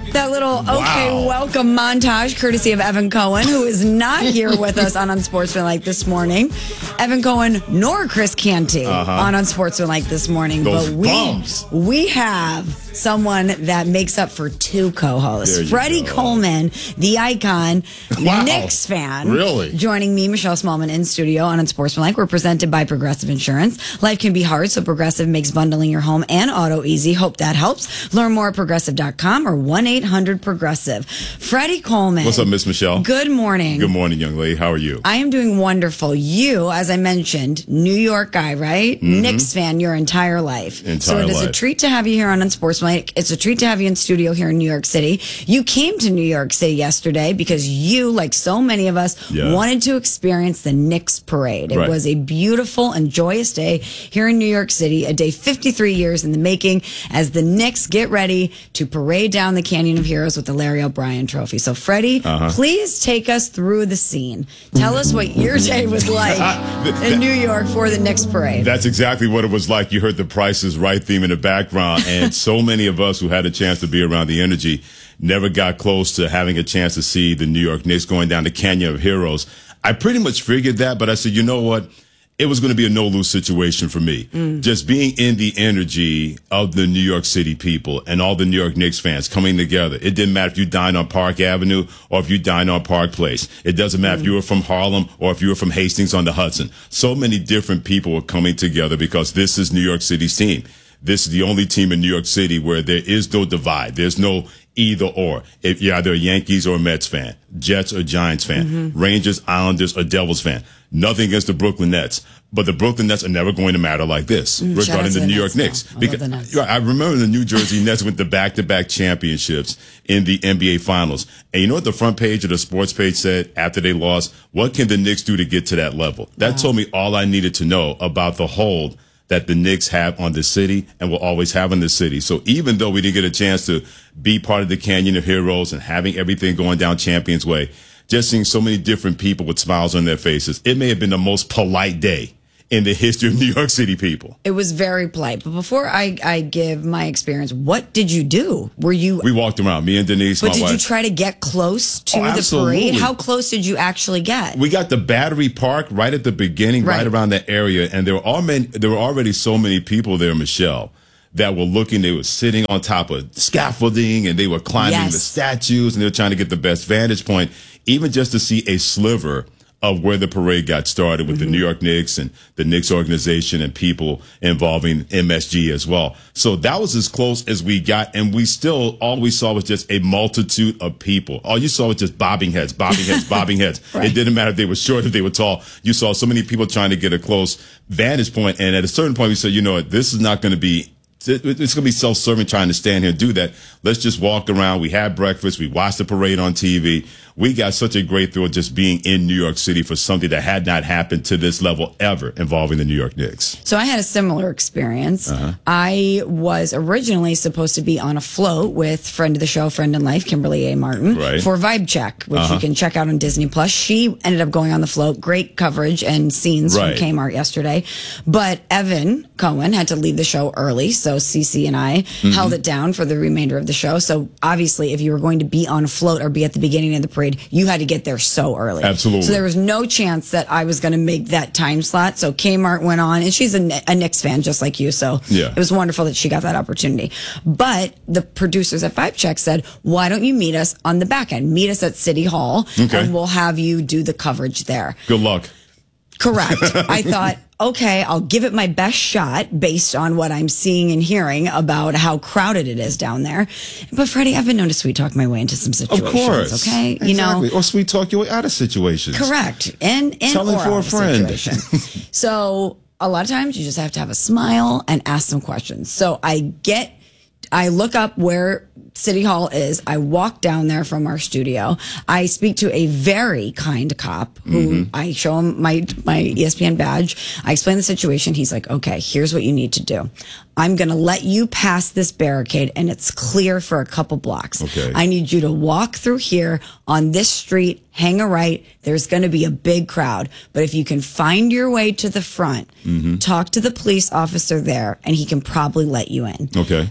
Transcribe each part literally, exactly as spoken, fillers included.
That little okay, Wow. welcome montage courtesy of Evan Cohen, who is not here with us on Unsportsmanlike this morning. Evan Cohen nor Chris Canty Uh-huh. on Unsportsmanlike this morning. Those but we, bums. we have someone that makes up for two co-hosts. There you Freddie go. Coleman, the icon, Wow. Knicks fan. Really? Joining me, Michelle Smallman, in studio on Unsportsmanlike. We're presented by Progressive Insurance. Life can be hard, so Progressive makes bundling your home and auto easy. Hope that helps. Learn more at progressive dot com or one eight hundred progressive. Freddie Coleman. What's up, Miss Michelle? Good morning. Good morning, young lady. How are you? I am doing wonderful. You, as I mentioned, New York guy, right? Mm-hmm. Knicks fan your entire life. Entire so it is a life. treat to have you here on Unsportsmanlike. It's a treat to have you in studio here in New York City. You came to New York City yesterday because you, like so many of us, Yeah. wanted to experience the Knicks parade. It Right. was a beautiful and joyous day here in New York City, a day fifty-three years in the making as the Knicks get ready to parade down the Canyon of Heroes with the Larry O'Brien Trophy. So, Freddie, Uh-huh. please take us through the scene. Tell us what your day was like in New York for the Knicks parade. That's exactly what it was like. You heard the Price is Right theme in the background, and so many of us who had a chance to be around the energy never got close to having a chance to see the New York Knicks going down the Canyon of Heroes. I pretty much figured that, but I said, you know what? It was going to be a no-lose situation for me. Mm. Just being in the energy of the New York City people and all the New York Knicks fans coming together. It didn't matter if you dined on Park Avenue or if you dined on Park Place. It doesn't matter Mm. if you were from Harlem or if you were from Hastings on the Hudson. So many different people were coming together because this is New York City's team. This is the only team in New York City where there is no divide. There's no either or. If you're either a Yankees or a Mets fan, Jets or Giants fan, Mm-hmm. Rangers, Islanders, or Devils fan. Nothing against the Brooklyn Nets, but the Brooklyn Nets are never going to matter like this Mm, shout out regarding to the the New York Nets, Knicks. though. I love the Nets. Yeah, I remember the New Jersey Nets went to back-to-back championships in the N B A Finals. And you know what the front page of the sports page said after they lost? What can the Knicks do to get to that level? That told me all I needed to know about the hold that the Knicks have on the city and will always have on the city. So even though we didn't get a chance to be part of the Canyon of Heroes and having everything going down Champions Way, just seeing so many different people with smiles on their faces, it may have been the most polite day in the history of New York City people. It was very polite. But before I, I give my experience, what did you do? Were you... We walked around, me and Denise, But my did wife. you try to get close to Oh, the absolutely. parade? How close did you actually get? We got the Battery Park right at the beginning, right, Right. around that area, and there were all many, there were already so many people there, Michelle, that were looking. They were sitting on top of scaffolding, and they were climbing Yes. the statues, and they were trying to get the best vantage point, even just to see a sliver of where the parade got started with Mm-hmm. the New York Knicks and the Knicks organization and people involving M S G as well. So that was as close as we got, and we still, all we saw was just a multitude of people. All you saw was just bobbing heads, bobbing heads, bobbing heads. Right. It didn't matter if they were short, if they were tall. You saw so many people trying to get a close vantage point, and at a certain point we said, you know what, this is not going to be It's going to be self-serving trying to stand here and do that. Let's just walk around. We had breakfast. We watched the parade on T V. We got such a great thrill just being in New York City for something that had not happened to this level ever involving the New York Knicks. So I had a similar experience. Uh-huh. I was originally supposed to be on a float with friend of the show, friend in life, Kimberly A. Martin, Right. for Vibe Check, which Uh-huh. you can check out on Disney Plus. She ended up going on the float. Great coverage and scenes Right. from Kmart yesterday. But Evan Cohen had to leave the show early, so Cece and I Mm-hmm. held it down for the remainder of the show. So obviously, if you were going to be on a float or be at the beginning of the parade, you had to get there so early. Absolutely. So there was no chance that I was going to make that time slot. So Kmart went on, and she's a, a Knicks fan just like you. So Yeah. it was wonderful that she got that opportunity. But the producers at Vibe Check said, why don't you meet us on the back end? Meet us at City Hall, Okay. and we'll have you do the coverage there. Good luck. Correct. I thought, okay, I'll give it my best shot based on what I'm seeing and hearing about how crowded it is down there. But Freddie, I've been known to sweet talk my way into some Of situations. course. Okay, Exactly. you know. Or sweet talk your way out of situations. Correct. And and Telling or for a out of friend. situation. So a lot of times you just have to have a smile and ask some questions. So I get, I look up where City Hall is. I walk down there from our studio. I speak to a very kind cop who I show him my, my E S P N badge. I explain the situation. He's like, okay, here's what you need to do. I'm going to let you pass this barricade and it's clear for a couple blocks. Okay. I need you to walk through here on this street, hang a right. There's going to be a big crowd. But if you can find your way to the front, talk to the police officer there and he can probably let you in. Okay. So I'm thinking,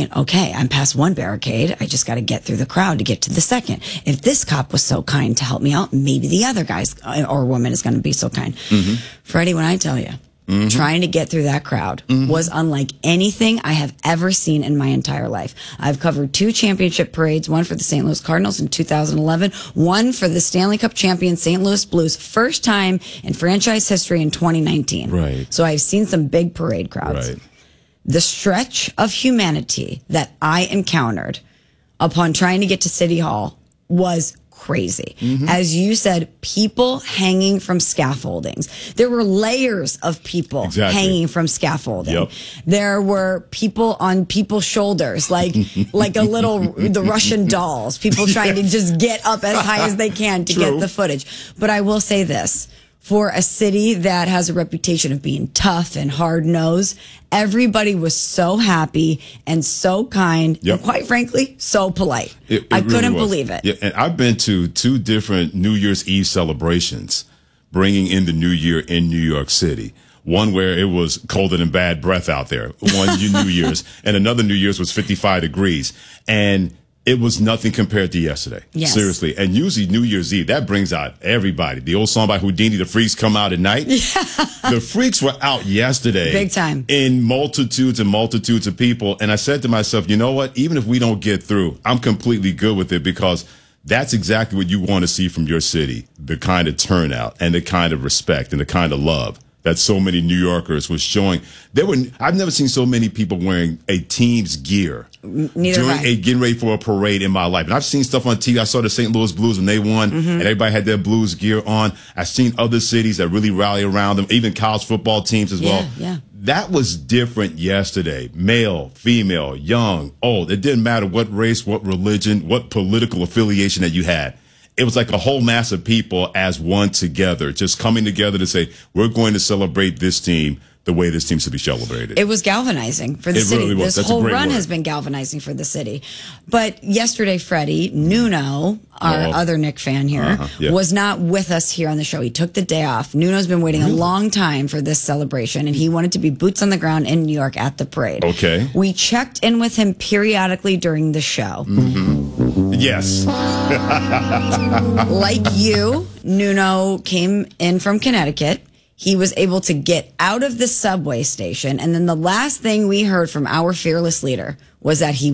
went, okay, I'm past one barricade. I just got to get through the crowd to get to the second. If this cop was so kind to help me out, maybe the other guys or woman is going to be so kind. Mm-hmm. Freddie, when I tell you, mm-hmm. trying to get through that crowd mm-hmm. was unlike anything I have ever seen in my entire life. I've covered two championship parades, one for the Saint Louis Cardinals in two thousand eleven, one for the Stanley Cup champion Saint Louis Blues, first time in franchise history in twenty nineteen. Right. So I've seen some big parade crowds. Right. The stretch of humanity that I encountered upon trying to get to City Hall was crazy. Mm-hmm. As you said, people hanging from scaffoldings. There were layers of people exactly. hanging from scaffolding. Yep. There were people on people's shoulders, like like a little the Russian dolls. People trying to just get up as high as they can to True. Get the footage. But I will say this. For a city that has a reputation of being tough and hard-nosed, everybody was so happy and so kind yep. and, quite frankly, so polite. It, it I really couldn't was. believe it. Yeah, and I've been to two different New Year's Eve celebrations, bringing in the new year in New York City. One where it was colder than bad breath out there, one New Year's, and another New Year's was fifty-five degrees. And it was nothing compared to yesterday. Yes. Seriously. And usually New Year's Eve, that brings out everybody. The old song by Houdini, the freaks come out at night. Yeah. The freaks were out yesterday. Big time. In multitudes and multitudes of people. And I said to myself, you know what? Even if we don't get through, I'm completely good with it because that's exactly what you want to see from your city. The kind of turnout and the kind of respect and the kind of love that so many New Yorkers was showing. There were, I've never seen so many people wearing a team's gear Neither during a getting ready for a parade in my life. And I've seen stuff on T V. I saw the Saint Louis Blues when they won, mm-hmm. and everybody had their Blues gear on. I've seen other cities that really rally around them, even college football teams as yeah, well. Yeah. That was different yesterday. Male, female, young, old. It didn't matter what race, what religion, what political affiliation that you had. It was like a whole mass of people as one together, just coming together to say, we're going to celebrate this team the way this team should be celebrated. It was galvanizing for the it city. Really was. This That's whole a great run word. has been galvanizing for the city. But yesterday, Freddie, Nuno, our oh. other Knick fan here, uh-huh. yeah. was not with us here on the show. He took the day off. Nuno's been waiting really? a long time for this celebration, and he wanted to be boots on the ground in New York at the parade. Okay. We checked in with him periodically during the show. Mm-hmm. Yes. Like you, Nuno came in from Connecticut. He was able to get out of the subway station. And then the last thing we heard from our fearless leader was that he